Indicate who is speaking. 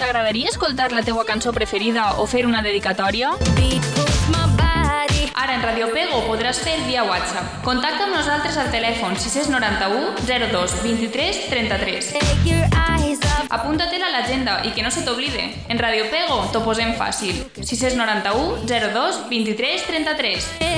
Speaker 1: T'agradaria escoltar la teua cançó preferida o fer una dedicatòria? Ara en Radio Pego podràs fer via WhatsApp. Contacta amb nosaltres al telèfon 691 02 23 33. Apunta-te'l a l'agenda i que no se t'oblide. En Radio Pego t'ho posem fàcil. 691 02 23 33.